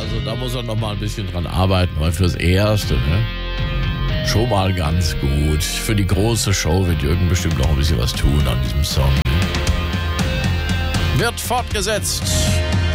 Also da muss er noch mal ein bisschen dran arbeiten, aber fürs Erste, ne? Schon mal ganz gut. Für die große Show wird Jürgen bestimmt noch ein bisschen was tun an diesem Song. Wird fortgesetzt.